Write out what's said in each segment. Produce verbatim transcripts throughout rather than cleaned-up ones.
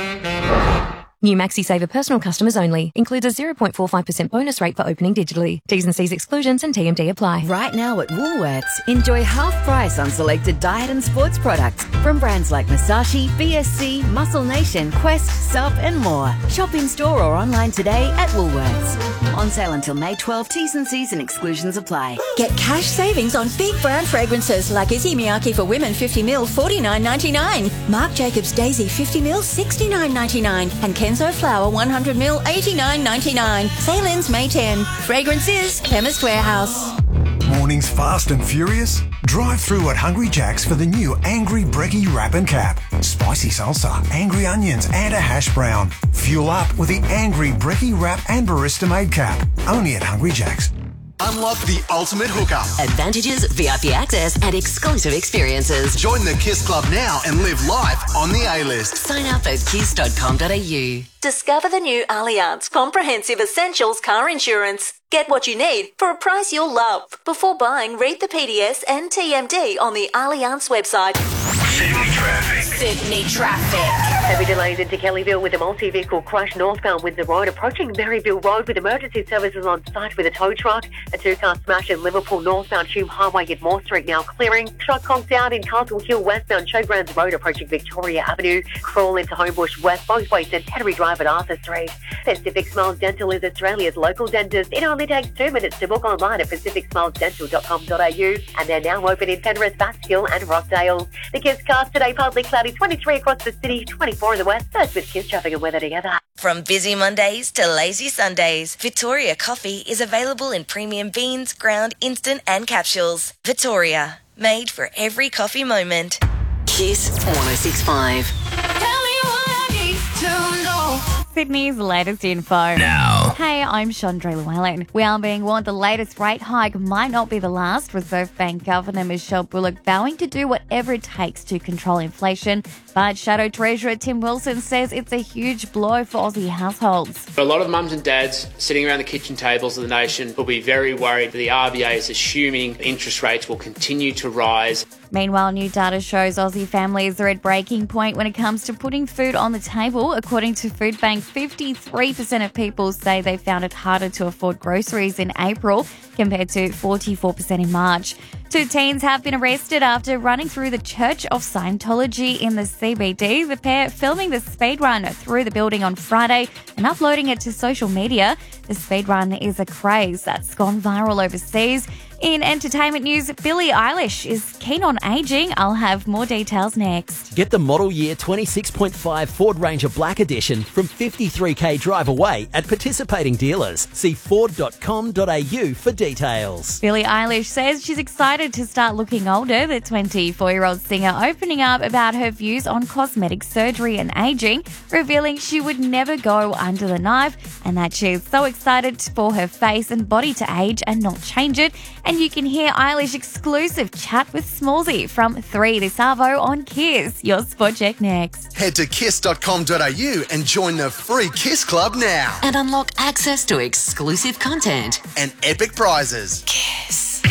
New Maxi Saver personal customers only. Includes a zero point four five percent bonus rate for opening digitally. T's and C's exclusions and T M D apply. Right now at Woolworths, enjoy half price on selected diet and sports products from brands like Masashi, B S C, Muscle Nation, Quest, Sup and more. Shop in store or online today at Woolworths. On sale until May twelfth, T's and C's and exclusions apply. Get cash savings on big brand fragrances like Issey Miyake for women fifty mil forty-nine ninety-nine, Marc Jacobs Daisy fifty mil sixty-nine ninety-nine and Kenzo Flower one hundred mil eighty-nine ninety-nine. Sale ends May tenth. Fragrances, Chemist Warehouse. Mornings fast and furious? Drive through at Hungry Jack's for the new Angry Brekkie Wrap and Cap. Spicy salsa, angry onions and a hash brown. Fuel up with the Angry Brekkie Wrap and Barista Made Cap. Only at Hungry Jack's. Unlock the ultimate hookup. Advantages, V I P access and exclusive experiences. Join the KISS Club now and live life on the A-list. Sign up at kiss dot com dot a u. Discover the new Allianz Comprehensive Essentials Car Insurance. Get what you need for a price you'll love. Before buying, read the P D S and T M D on the Allianz website. Sydney traffic. Sydney traffic. Heavy delays into Kellyville with a multi-vehicle crash northbound Windsor Road, approaching Maryville Road with emergency services on site with a tow truck. A two-car smash in Liverpool northbound Hume Highway at Moore Street now clearing. Truck conked out in Castle Hill westbound Showgrounds Road approaching Victoria Avenue. Crawl into Homebush West both ways Centenary Drive at Arthur Street. Pacific Smiles Dental is Australia's local dentist. It only takes two minutes to book online at pacific smiles dental dot com dot a u, and they're now open in Penrith, Baskill and Rockdale. The KISS cast today partly cloudy, twenty-three across the city, twenty-four in the west. That's with KISS traffic and weather together. From busy Mondays to lazy Sundays, Victoria Coffee is available in premium beans, ground, instant and capsules. Victoria, made for every coffee moment. KISS one oh six point five. Sydney's latest info. Now. Hey, I'm Chandra Llewellyn. We are being warned the latest rate hike might not be the last. Reserve Bank Governor Michelle Bullock vowing to do whatever it takes to control inflation. But Shadow Treasurer Tim Wilson says it's a huge blow for Aussie households. A lot of mums and dads sitting around the kitchen tables of the nation will be very worried that the R B A is assuming interest rates will continue to rise. Meanwhile, new data shows Aussie families are at breaking point when it comes to putting food on the table. According to Food Bank, fifty-three percent of people say they found it harder to afford groceries in April compared to forty-four percent in March. Two teens have been arrested after running through the Church of Scientology in the C B D. The pair filming the speedrun through the building on Friday and uploading it to social media. The speedrun is a craze that's gone viral overseas. In entertainment news, Billie Eilish is keen on aging. I'll have more details next. Get the model year twenty-six point five Ford Ranger Black Edition from fifty-three k drive away at participating dealers. See ford dot com dot a u for details. Billie Eilish says she's excited to start looking older. The twenty-four-year-old singer opening up about her views on cosmetic surgery and aging, revealing she would never go under the knife and that she's so excited for her face and body to age and not change it. And you can hear Eilish exclusive chat with Smallsy from three this Arvo on KISS. Your spot check next. Head to kiss dot com dot a u and join the free KISS Club now. And unlock access to exclusive content and epic prizes. KISS.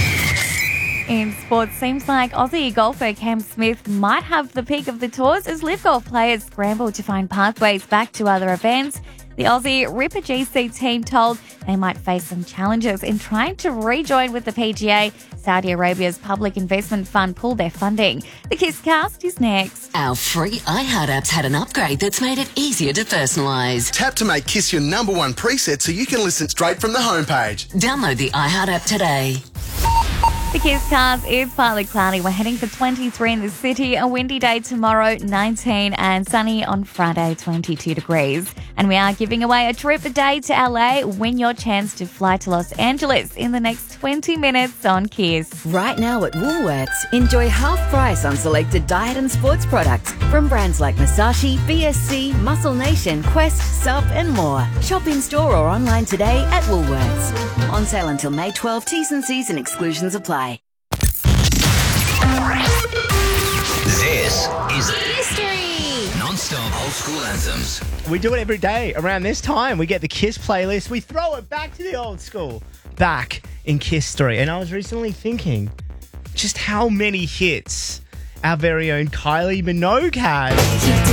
In sports, seems like Aussie golfer Cam Smith might have the peak of the tours as Live Golf players scramble to find pathways back to other events. The Aussie Ripper G C team told they might face some challenges in trying to rejoin with the P G A. Saudi Arabia's public investment fund pulled their funding. The KISS cast is next. Our free iHeart app's had an upgrade that's made it easier to personalise. Tap to make KISS your number one preset so you can listen straight from the homepage. Download the iHeart app today. The KISS cast is partly cloudy. We're heading for twenty-three in the city. A windy day tomorrow, nineteen, and sunny on Friday, twenty-two degrees. And we are giving away a trip a day to L A. Win your chance to fly to Los Angeles in the next twenty minutes on KISS. Right now at Woolworths, enjoy half price on selected diet and sports products from brands like Masashi, B S C, Muscle Nation, Quest, Sup and more. Shop in store or online today at Woolworths. On sale until May twelfth. T's and C's and exclusions apply. This is History. Non-stop old school anthems. We do it every day around this time. We get the KISS playlist. We throw it back to the old school. Back in KISS history. And I was recently thinking just how many hits our very own Kylie Minogue had.